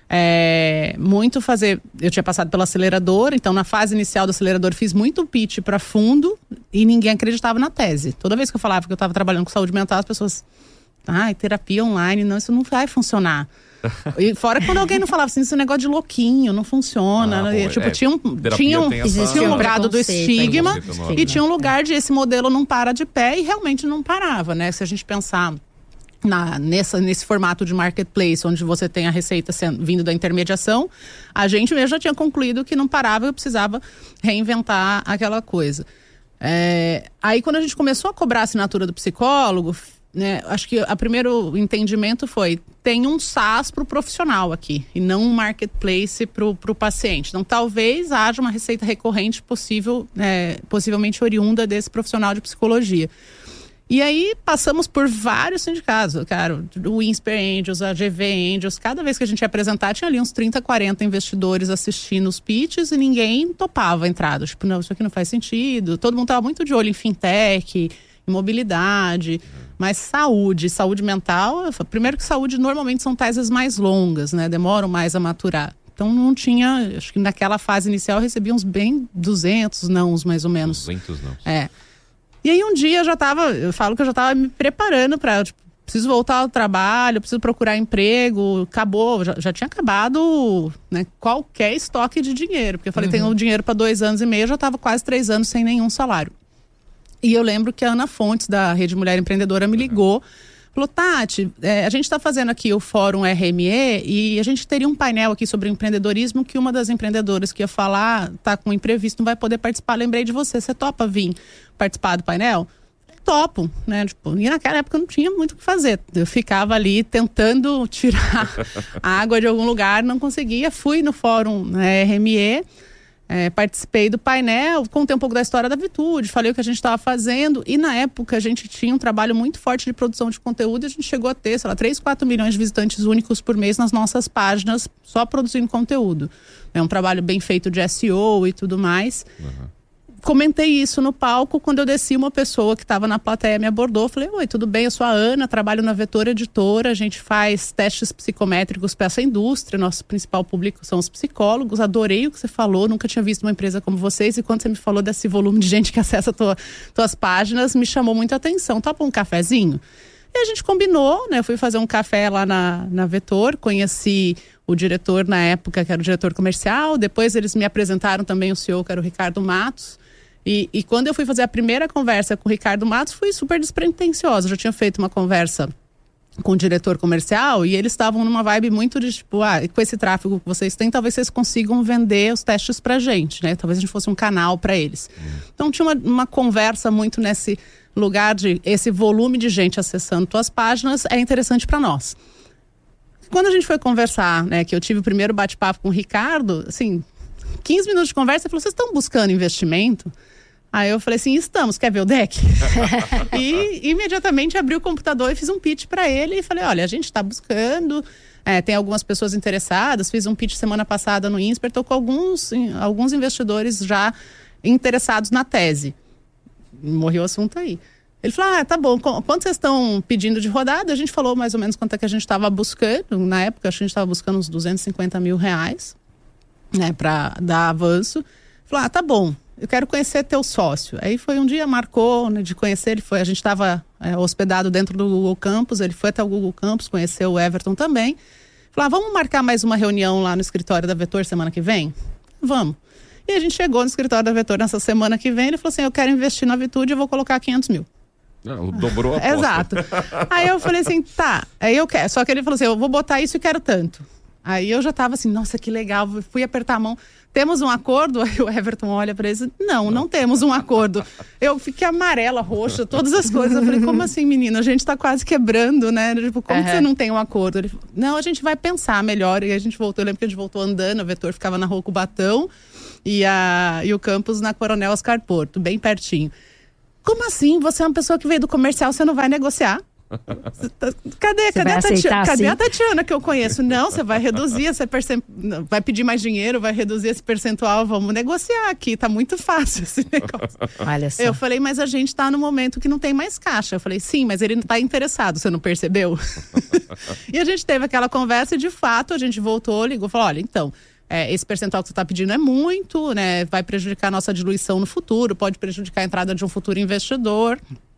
eu tinha passado pela aceleradora, então na fase inicial do acelerador fiz muito pitch para fundo e ninguém acreditava na tese. Toda vez que eu falava que eu estava trabalhando com saúde mental, as pessoas, terapia online, não, isso não vai funcionar. E fora quando alguém não falava assim, esse negócio de louquinho, não funciona. Tinha um lugar do estigma e tinha um lugar de esse modelo não para de pé, e realmente não parava, né? Se a gente pensar nesse formato de marketplace, onde você tem a receita vindo da intermediação, a gente mesmo já tinha concluído que não parava, eu precisava reinventar aquela coisa. Aí quando a gente começou a cobrar a assinatura do psicólogo, né, acho que o primeiro entendimento foi, tem um SaaS para o profissional aqui, e não um marketplace para o paciente. Então talvez haja uma receita recorrente possivelmente oriunda desse profissional de psicologia. E aí passamos por vários sindicatos, cara, o Insper Angels, a GV Angels. Cada vez que a gente ia apresentar, tinha ali uns 30, 40 investidores assistindo os pitches e ninguém topava a entrada. Tipo, não, isso aqui não faz sentido. Todo mundo estava muito de olho em fintech, em mobilidade, mas saúde mental. Primeiro que saúde normalmente são teses mais longas, né? Demoram mais a maturar. Então não tinha, acho que naquela fase inicial eu recebi uns bem 200 nãos, mais ou menos. 200 nãos. E aí um dia eu falo que eu já estava me preparando para, preciso voltar ao trabalho, preciso procurar emprego, já tinha acabado, né, qualquer estoque de dinheiro, porque eu falei, tenho dinheiro para 2 anos e meio, eu já estava quase 3 anos sem nenhum salário. E eu lembro que a Ana Fontes, da Rede Mulher Empreendedora, me ligou, falou, Tati, a gente está fazendo aqui o Fórum RME e a gente teria um painel aqui sobre empreendedorismo que uma das empreendedoras que ia falar está com um imprevisto, não vai poder participar. Lembrei de você topa vir participar do painel? Topo, né? E naquela época eu não tinha muito o que fazer. Eu ficava ali tentando tirar a água de algum lugar, não conseguia. Fui no Fórum RME, participei do painel, contei um pouco da história da Vitude, falei o que a gente estava fazendo, e na época a gente tinha um trabalho muito forte de produção de conteúdo e a gente chegou a ter, 3, 4 milhões de visitantes únicos por mês nas nossas páginas, só produzindo conteúdo. É um trabalho bem feito de SEO e tudo mais. Comentei isso no palco, quando eu desci, uma pessoa que estava na plateia me abordou, falei, oi, tudo bem, eu sou a Ana, trabalho na Vetor Editora, a gente faz testes psicométricos para essa indústria, nosso principal público são os psicólogos, adorei o que você falou, nunca tinha visto uma empresa como vocês, e quando você me falou desse volume de gente que acessa tuas páginas, me chamou muito a atenção, topa um cafezinho? E a gente combinou, né, eu fui fazer um café lá na Vetor, conheci o diretor na época, que era o diretor comercial, depois eles me apresentaram também o CEO, que era o Ricardo Matos. E quando eu fui fazer a primeira conversa com o Ricardo Matos, fui super despretensiosa. Eu já tinha feito uma conversa com o diretor comercial e eles estavam numa vibe muito de com esse tráfego que vocês têm, talvez vocês consigam vender os testes pra gente, né? Talvez a gente fosse um canal para eles. Então tinha uma conversa muito nesse lugar de esse volume de gente acessando tuas páginas é interessante para nós. Quando a gente foi conversar, né, que eu tive o primeiro bate-papo com o Ricardo, assim, 15 minutos de conversa, ele falou, vocês estão buscando investimento? Aí eu falei assim, estamos, quer ver o deck? E imediatamente abri o computador e fiz um pitch para ele e falei, olha, a gente está buscando, tem algumas pessoas interessadas, fiz um pitch semana passada no Insper, estou com alguns investidores já interessados na tese. Morreu o assunto aí. Ele falou, tá bom, quanto vocês estão pedindo de rodada? A gente falou mais ou menos quanto é que a gente estava buscando. Na época, acho que a gente estava buscando uns R$250 mil, né, para dar avanço. Ele falou, tá bom, eu quero conhecer teu sócio. Aí foi um dia, marcou, né, de conhecer, a gente estava hospedado dentro do Google Campus, ele foi até o Google Campus, conheceu o Everton também. Falou, vamos marcar mais uma reunião lá no escritório da Vetor semana que vem? Vamos. E a gente chegou no escritório da Vetor nessa semana que vem, ele falou assim, eu quero investir na Vitude, eu vou colocar 500 mil. Dobrou a aposta. Exato. Aí eu falei assim, tá, aí eu quero. Só que ele falou assim, eu vou botar isso e quero tanto. Aí eu já tava assim, nossa, que legal. Fui apertar a mão. Temos um acordo? Aí o Everton olha pra ele e diz, não temos um acordo. Eu fiquei amarela, roxa, todas as coisas. Eu falei, como assim, menino? A gente tá quase quebrando, né? Tipo, como que você não tem um acordo? Ele falou, não, a gente vai pensar melhor. E a gente voltou, eu lembro que a gente voltou andando, a Vetor ficava na Rua Cubatão e o campus na Coronel Oscar Porto, bem pertinho. Como assim? Você é uma pessoa que veio do comercial, você não vai negociar? Cadê a Tatiana que eu conheço? Não, você vai reduzir, vai pedir mais dinheiro, vai reduzir esse percentual, vamos negociar aqui, tá muito fácil esse negócio. Olha só. Eu falei, mas a gente tá no momento que não tem mais caixa. Eu falei, sim, mas ele não tá interessado, você não percebeu? E a gente teve aquela conversa e de fato a gente voltou, ligou, falou, olha, então, esse percentual que você está pedindo é muito, né? Vai prejudicar a nossa diluição no futuro, pode prejudicar a entrada de um futuro investidor.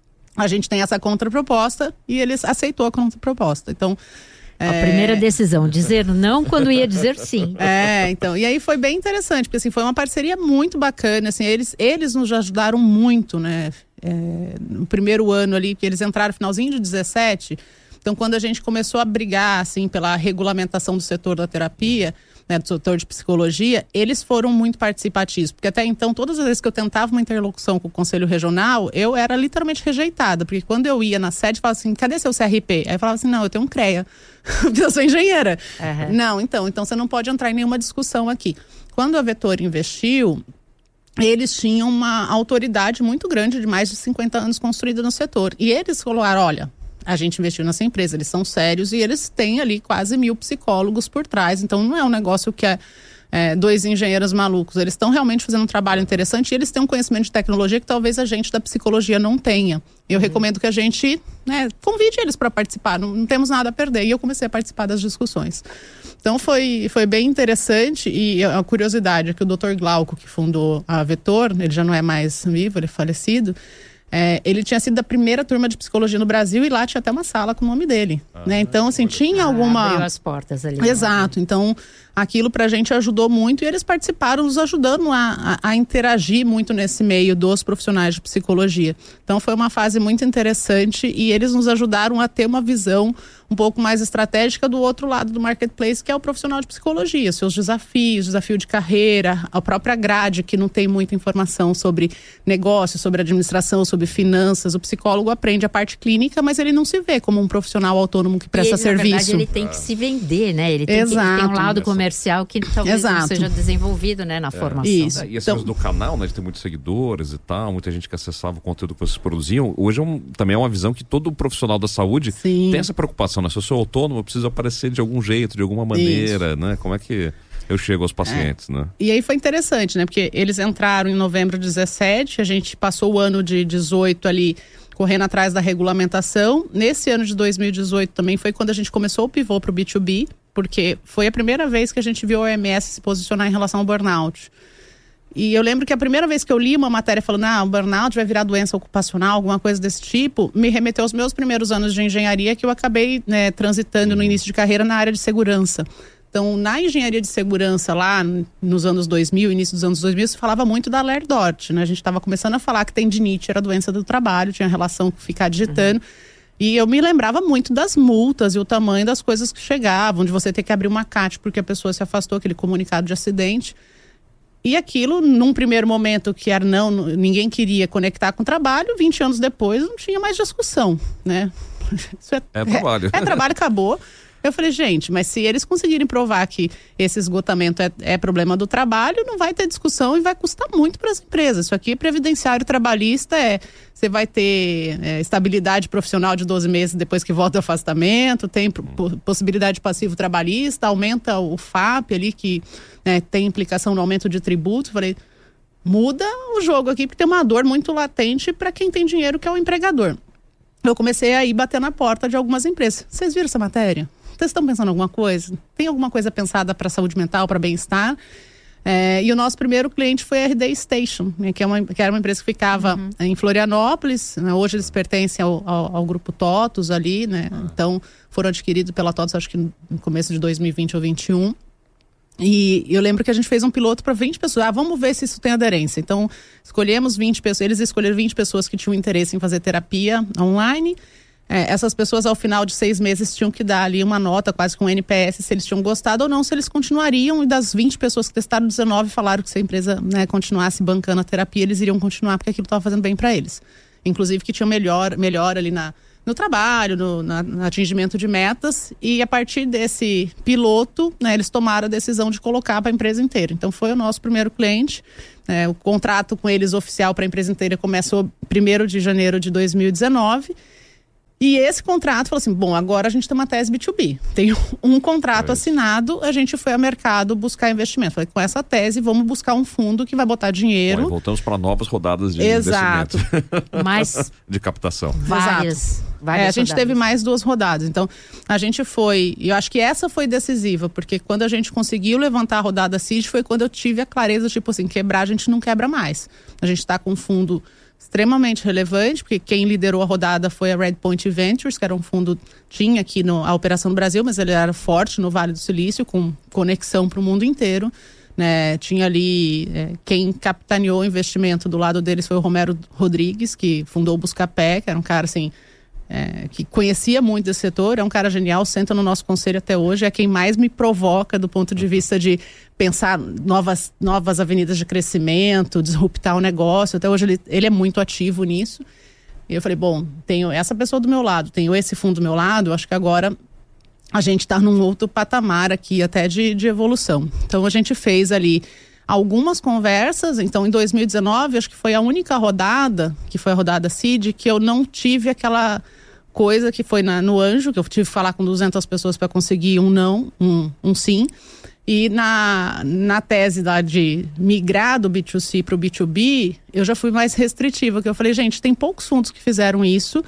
A gente tem essa contraproposta e ele aceitou a contraproposta. Então, a primeira decisão, dizer não quando ia dizer sim. Então, e aí foi bem interessante, porque assim, foi uma parceria muito bacana, assim, eles nos ajudaram muito, né? No primeiro ano ali, que eles entraram no finalzinho de 17, então quando a gente começou a brigar, assim, pela regulamentação do setor da terapia, né, do setor de psicologia, eles foram muito participativos, porque até então, todas as vezes que eu tentava uma interlocução com o Conselho Regional, eu era literalmente rejeitada, porque quando eu ia na sede, falava assim, cadê seu CRP? Aí eu falava assim, não, eu tenho um CREA, eu sou engenheira. Não, então você não pode entrar em nenhuma discussão aqui. Quando a Vetor investiu, eles tinham uma autoridade muito grande, de mais de 50 anos construída no setor, e eles falaram, olha, a gente investiu nessa empresa, eles são sérios e eles têm ali quase 1000 psicólogos por trás. Então não é um negócio que dois engenheiros malucos. Eles estão realmente fazendo um trabalho interessante e eles têm um conhecimento de tecnologia que talvez a gente da psicologia não tenha. Eu recomendo que a gente convide eles para participar, não temos nada a perder. E eu comecei a participar das discussões. Então foi bem interessante e a curiosidade é que o Dr. Glauco, que fundou a Vetor, ele já não é mais vivo, ele é falecido. Ele tinha sido da primeira turma de psicologia no Brasil e lá tinha até uma sala com o nome dele, né? Então, assim, tinha alguma... Abriu as portas ali. Exato. Então, aquilo pra gente ajudou muito e eles participaram nos ajudando a interagir muito nesse meio dos profissionais de psicologia. Então, foi uma fase muito interessante e eles nos ajudaram a ter uma visão um pouco mais estratégica do outro lado do marketplace, que é o profissional de psicologia, seus desafios, desafio de carreira, a própria grade, que não tem muita informação sobre negócio, sobre administração, sobre finanças. O psicólogo aprende a parte clínica, mas ele não se vê como um profissional autônomo que presta serviço. Na verdade, ele tem que se vender, né? Ele tem um lado comercial que talvez não seja desenvolvido, né, na formação. Isso. E essa coisa do canal, né, de ter muitos seguidores e tal, muita gente que acessava o conteúdo que vocês produziam, hoje também é uma visão que todo profissional da saúde tem essa preocupação, né? Se eu sou autônomo, eu preciso aparecer de algum jeito, de alguma maneira, né? Como é que eu chego aos pacientes, né? E aí foi interessante, né? Porque eles entraram em novembro de 17, a gente passou o ano de 18 ali correndo atrás da regulamentação. Nesse ano de 2018 também foi quando a gente começou o pivô para o B2B, porque foi a primeira vez que a gente viu a OMS se posicionar em relação ao burnout. E eu lembro que a primeira vez que eu li uma matéria falando, o burnout vai virar doença ocupacional, alguma coisa desse tipo, me remeteu aos meus primeiros anos de engenharia, que eu acabei, né, transitando no início de carreira na área de segurança. Então, na engenharia de segurança, lá nos anos 2000, início dos anos 2000, se falava muito da LERDOT, né? A gente estava começando a falar que tendinite era doença do trabalho, tinha relação com ficar digitando. E eu me lembrava muito das multas e o tamanho das coisas que chegavam, de você ter que abrir uma CAT porque a pessoa se afastou, aquele comunicado de acidente. E aquilo, num primeiro momento que era ninguém queria conectar com o trabalho, 20 anos depois não tinha mais discussão, né? Isso trabalho. Trabalho, acabou. Eu falei, gente, mas se eles conseguirem provar que esse esgotamento é problema do trabalho, não vai ter discussão e vai custar muito para as empresas. Isso aqui é previdenciário trabalhista, você vai ter estabilidade profissional de 12 meses depois que volta do afastamento, tem possibilidade de passivo trabalhista, aumenta o FAP ali, que tem implicação no aumento de tributos. Falei, muda o jogo aqui, porque tem uma dor muito latente para quem tem dinheiro, que é o empregador. Eu comecei a ir bater na porta de algumas empresas. Vocês viram essa matéria? Vocês estão pensando em alguma coisa? Tem alguma coisa pensada para saúde mental, para bem-estar? E o nosso primeiro cliente foi a RD Station, né, que era uma empresa que ficava em Florianópolis, né, hoje eles pertencem ao grupo TOTUS ali, né, então foram adquiridos pela TOTUS acho que no começo de 2020 ou 2021. E eu lembro que a gente fez um piloto para 20 pessoas. Vamos ver se isso tem aderência. Então, escolhemos 20 pessoas. Eles escolheram 20 pessoas que tinham interesse em fazer terapia online. Essas pessoas, ao final de 6 meses, tinham que dar ali uma nota, quase com um NPS, se eles tinham gostado ou não, se eles continuariam. E das 20 pessoas que testaram, 19 falaram que se a empresa, né, continuasse bancando a terapia, eles iriam continuar, porque aquilo estava fazendo bem para eles. Inclusive que tinha melhor ali no trabalho, no atingimento de metas. E a partir desse piloto, né, eles tomaram a decisão de colocar para a empresa inteira. Então foi o nosso primeiro cliente. O contrato com eles oficial para a empresa inteira começou 1º de janeiro de 2019. E esse contrato falou assim, bom, agora a gente tem uma tese B2B. Tem um contrato assinado, a gente foi ao mercado buscar investimento. Falei, com essa tese, vamos buscar um fundo que vai botar dinheiro. Bom, voltamos para novas rodadas de investimento. Mas de captação. Várias a gente rodadas. teve mais 2 rodadas. Então, a gente foi... E eu acho que essa foi decisiva, porque quando a gente conseguiu levantar a rodada Seed, foi quando eu tive a clareza, tipo assim, quebrar a gente não quebra mais. A gente está com um fundo extremamente relevante, porque quem liderou a rodada foi a Redpoint Ventures, que era um fundo, tinha aqui a operação no Brasil, mas ele era forte no Vale do Silício, com conexão para o mundo inteiro, né? Tinha ali, quem capitaneou o investimento do lado deles foi o Romero Rodrigues, que fundou o Buscapé, que era um cara assim, que conhecia muito desse setor, é um cara genial, senta no nosso conselho até hoje, é quem mais me provoca do ponto de vista de pensar novas avenidas de crescimento, disruptar o negócio. Até hoje ele é muito ativo nisso. E eu falei, bom, tenho essa pessoa do meu lado, tenho esse fundo do meu lado, acho que agora a gente está num outro patamar aqui até de evolução. Então a gente fez ali algumas conversas. Então em 2019 acho que foi a única rodada, que foi a rodada Seed, que eu não tive aquela coisa que foi no Anjo, que eu tive que falar com 200 pessoas para conseguir um não, um sim. E na tese lá de migrar do B2C para o B2B, eu já fui mais restritiva, que eu falei, gente, tem poucos fundos que fizeram isso,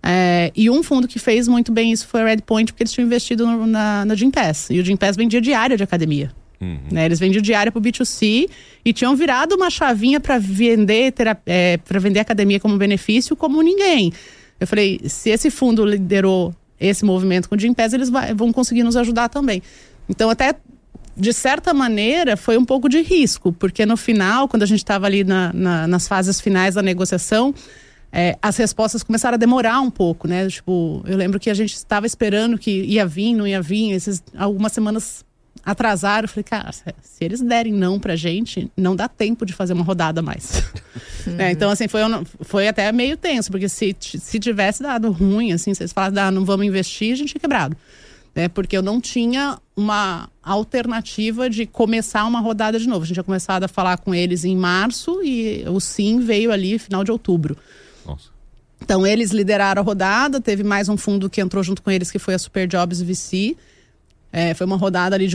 e um fundo que fez muito bem isso foi a Redpoint, porque eles tinham investido na Gympass, e o Gympass vendia diária de academia. Né? Eles vendiam diária para o B2C e tinham virado uma chavinha para vender academia como benefício como ninguém. Eu falei, se esse fundo liderou esse movimento com o Gympass, eles vão conseguir nos ajudar também. Então até de certa maneira, foi um pouco de risco, porque no final, quando a gente estava ali nas fases finais da negociação, as respostas começaram a demorar um pouco, né? Tipo, eu lembro que a gente estava esperando que ia vir, não ia vir, algumas semanas atrasaram. Eu falei, cara, se eles derem não pra gente, não dá tempo de fazer uma rodada mais. Então, assim, foi até meio tenso, porque se tivesse dado ruim, assim, se eles falassem, não vamos investir, a gente tinha quebrado. Porque eu não tinha uma alternativa de começar uma rodada de novo. A gente tinha começado a falar com eles em março e o sim veio ali final de outubro. Nossa. Então eles lideraram a rodada, teve mais um fundo que entrou junto com eles, que foi a Super Jobs VC. Foi uma rodada ali de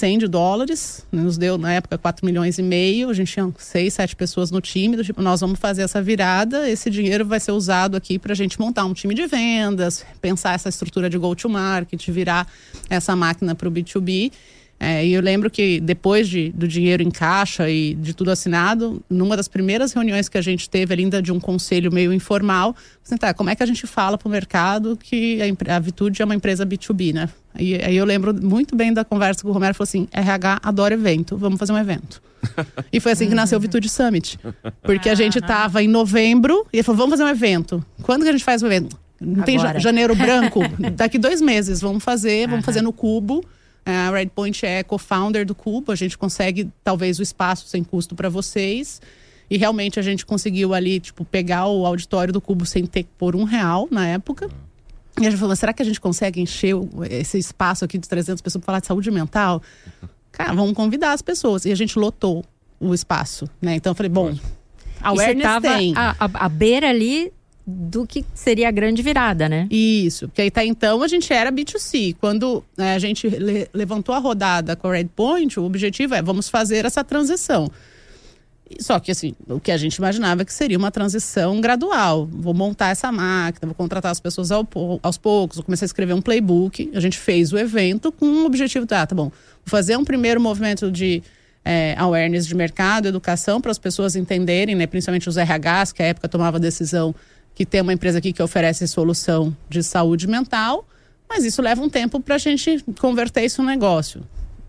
$1,1 milhão, nos deu na época 4,5 milhões, a gente tinha 6, 7 pessoas no time, tipo, nós vamos fazer essa virada, esse dinheiro vai ser usado aqui para a gente montar um time de vendas, pensar essa estrutura de go-to-market, virar essa máquina para o B2B. E eu lembro que depois do dinheiro em caixa e de tudo assinado, numa das primeiras reuniões que a gente teve ali, ainda de um conselho meio informal, como é que a gente fala para o mercado que a Vitude é uma empresa B2B, né? E aí eu lembro muito bem da conversa com o Romero, falou assim, RH adora evento, vamos fazer um evento. E foi assim que nasceu o Vitude Summit. Porque a gente estava em novembro e ele falou, vamos fazer um evento. Quando que a gente faz o evento? Não tem janeiro branco? Daqui 2 meses, vamos fazer no Cubo. A Redpoint é co-founder do Cubo, a gente consegue talvez o espaço sem custo para vocês. E realmente a gente conseguiu ali, tipo, pegar o auditório do Cubo sem ter que pôr R$1 na época. E a gente falou, será que a gente consegue encher esse espaço aqui de 300 pessoas para falar de saúde mental? Cara, vamos convidar as pessoas. E a gente lotou o espaço, né? Então eu falei, bom, a awareness tem. A beira ali do que seria a grande virada, né? Isso, porque até então a gente era B2C. Quando a gente levantou a rodada com a Redpoint, o objetivo vamos fazer essa transição. Só que assim, o que a gente imaginava que seria uma transição gradual. Vou montar essa máquina, vou contratar as pessoas aos poucos, vou começar a escrever um playbook. A gente fez o evento com o objetivo de, tá bom, vou fazer um primeiro movimento de awareness de mercado, educação, para as pessoas entenderem, né, principalmente os RHs, que à época tomava a decisão que tem uma empresa aqui que oferece solução de saúde mental, mas isso leva um tempo para a gente converter isso em um negócio.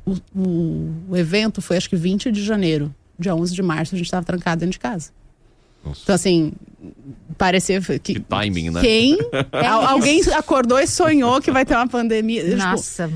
O evento foi acho que 20 de janeiro. Dia 11 de março a gente estava trancado dentro de casa. Nossa. Então assim, parecia que timing, né? Alguém acordou e sonhou que vai ter uma pandemia. Nossa,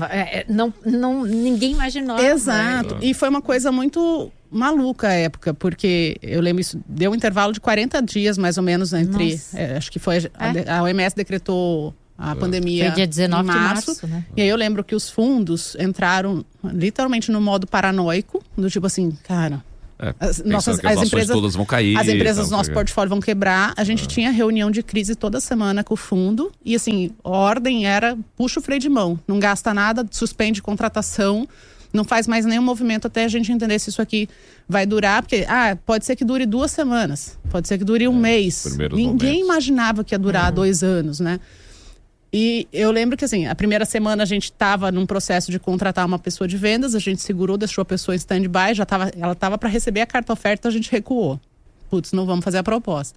ninguém imaginou. Exato. E foi uma coisa muito maluca a época, porque eu lembro isso, deu um intervalo de 40 dias mais ou menos entre, acho que foi a OMS decretou a pandemia foi dia 19 em março, de março, né? E aí eu lembro que os fundos entraram literalmente no modo paranoico, do tipo assim, cara, as empresas todas vão cair. As empresas do nosso portfólio vão quebrar. A gente tinha reunião de crise toda semana com o fundo. E assim, a ordem era, puxa o freio de mão. Não gasta nada, suspende contratação. Não faz mais nenhum movimento até a gente entender se isso aqui vai durar. Porque, pode ser que dure 2 semanas. Pode ser que dure um mês. Ninguém imaginava que ia durar 2 anos, né? E eu lembro que assim, a primeira semana a gente estava num processo de contratar uma pessoa de vendas, a gente segurou, deixou a pessoa em stand-by, ela estava para receber a carta oferta, a gente recuou. Putz, não vamos fazer a proposta.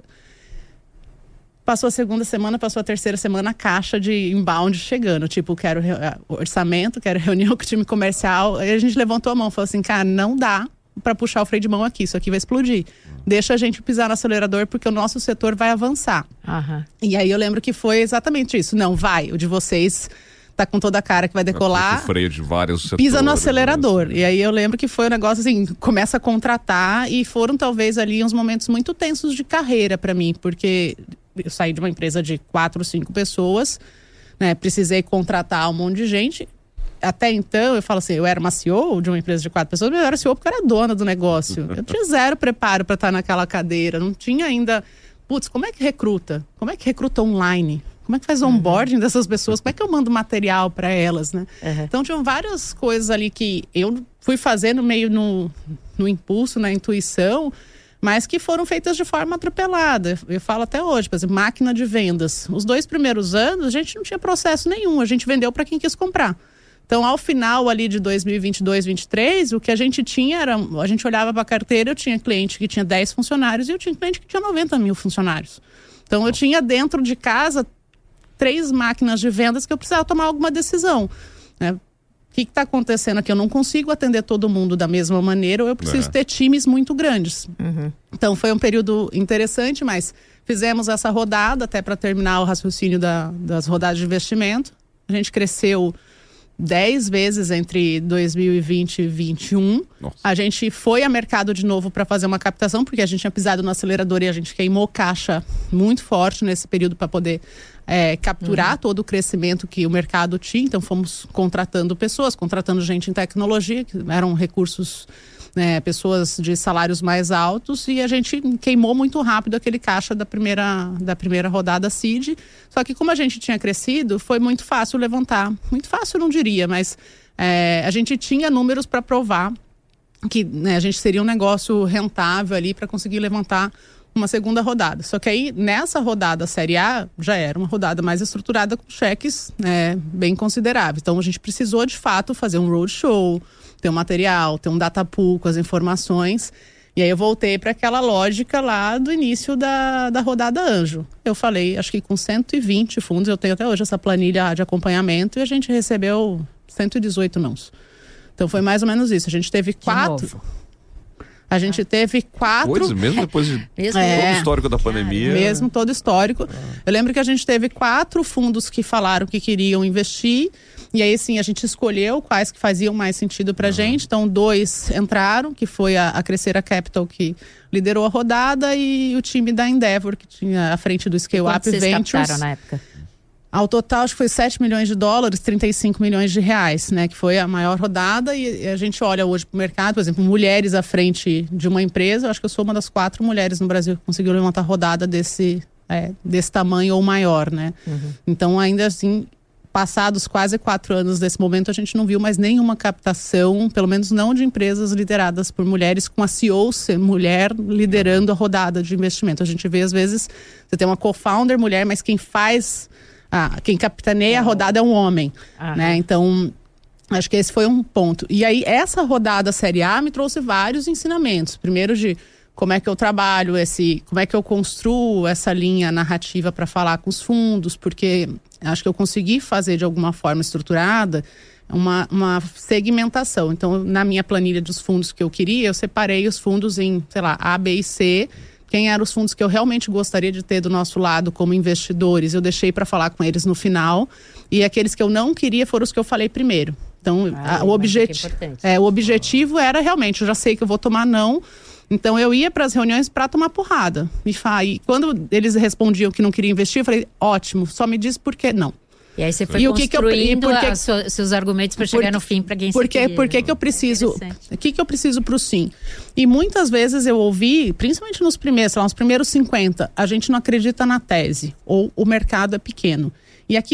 Passou a segunda semana, passou a terceira semana, a caixa de inbound chegando, tipo, quero orçamento, quero reunião com o time comercial. Aí a gente levantou a mão, falou assim, cara, não dá para puxar o freio de mão aqui, isso aqui vai explodir. Deixa a gente pisar no acelerador porque o nosso setor vai avançar. E aí eu lembro que foi exatamente isso. Não, vai, o de vocês tá com toda a cara que vai decolar. O freio de vários setores. Pisa no acelerador. E aí eu lembro que foi um negócio assim, começa a contratar e foram talvez ali uns momentos muito tensos de carreira para mim, porque eu saí de uma empresa de 4 ou 5 pessoas, né? Precisei contratar um monte de gente. Até então, eu falo assim, eu era uma CEO de uma empresa de 4 pessoas, mas eu era CEO porque eu era dona do negócio. Eu tinha 0 preparo para estar naquela cadeira. Não tinha ainda... Putz, como é que recruta? Como é que recruta online? Como é que faz o onboarding dessas pessoas? Como é que eu mando material para elas, né? Então, tinham várias coisas ali que eu fui fazendo meio no impulso, na intuição, mas que foram feitas de forma atropelada. Eu falo até hoje, por exemplo, máquina de vendas. Os 2 primeiros anos, a gente não tinha processo nenhum. A gente vendeu para quem quis comprar. Então, ao final ali de 2022, 2023, o que a gente tinha era... A gente olhava para a carteira, eu tinha cliente que tinha 10 funcionários e eu tinha cliente que tinha 90 mil funcionários. Então, eu tinha dentro de casa 3 máquinas de vendas que eu precisava tomar alguma decisão, né? O que está acontecendo aqui? Eu não consigo atender todo mundo da mesma maneira ou eu preciso ter times muito grandes. Então, foi um período interessante, mas fizemos essa rodada até para terminar o raciocínio das rodadas de investimento. A gente cresceu 10 vezes entre 2020 e 2021. A gente foi a mercado de novo para fazer uma captação, porque a gente tinha pisado no acelerador e a gente queimou caixa muito forte nesse período para poder capturar todo o crescimento que o mercado tinha. Então fomos contratando pessoas, contratando gente em tecnologia, que eram recursos, pessoas de salários mais altos, e a gente queimou muito rápido aquele caixa da primeira rodada seed. Só que como a gente tinha crescido, foi muito fácil levantar. Muito fácil, eu não diria, mas a gente tinha números para provar que a gente seria um negócio rentável ali para conseguir levantar uma segunda rodada. Só que aí, nessa rodada Série A, já era uma rodada mais estruturada com cheques bem consideráveis. Então, a gente precisou, de fato, fazer um roadshow, ter um material, ter um data pool com as informações. E aí eu voltei para aquela lógica lá do início da rodada Anjo. Eu falei, acho que com 120 fundos, eu tenho até hoje essa planilha de acompanhamento, e a gente recebeu 118 nãos. Então foi mais ou menos isso. A gente teve 4... A gente teve 4... Coisa, mesmo depois de todo o histórico da pandemia. Mesmo todo o histórico. Eu lembro que a gente teve 4 fundos que falaram que queriam investir. E aí, sim, a gente escolheu quais que faziam mais sentido pra gente. Então, 2 entraram, que foi a Crescera Capital, que liderou a rodada, e o time da Endeavor, que tinha à frente do Scale Up Ventures. Quanto vocês captaram na época? Ao total, acho que foi 7 milhões de dólares, 35 milhões de reais, né? Que foi a maior rodada. E a gente olha hoje pro mercado, por exemplo, mulheres à frente de uma empresa. Eu acho que eu sou uma das 4 mulheres no Brasil que conseguiu levantar rodada desse tamanho ou maior, né? Então, ainda assim, passados quase 4 anos desse momento, a gente não viu mais nenhuma captação, pelo menos não de empresas lideradas por mulheres, com a CEO ser mulher liderando a rodada de investimento. A gente vê, às vezes, você tem uma co-founder mulher, mas quem capitaneia a rodada é um homem, né? Então, acho que esse foi um ponto. E aí, essa rodada Série A me trouxe vários ensinamentos. Primeiro de como é que eu trabalho, como é que eu construo essa linha narrativa para falar com os fundos, porque acho que eu consegui fazer de alguma forma estruturada uma segmentação. Então, na minha planilha dos fundos que eu queria, eu separei os fundos em, sei lá, A, B e C. Quem eram os fundos que eu realmente gostaria de ter do nosso lado como investidores, eu deixei para falar com eles no final. E aqueles que eu não queria foram os que eu falei primeiro. Então, o objetivo era realmente, eu já sei que eu vou tomar não. Então, eu ia para as reuniões para tomar porrada. E quando eles respondiam que não queriam investir, eu falei, ótimo, só me diz por que não. E aí você foi construindo seus argumentos para chegar no fim para quem você queria. Por que eu preciso... O que eu preciso para o sim? E muitas vezes eu ouvi, principalmente nos primeiros 50, a gente não acredita na tese. Ou o mercado é pequeno. E aqui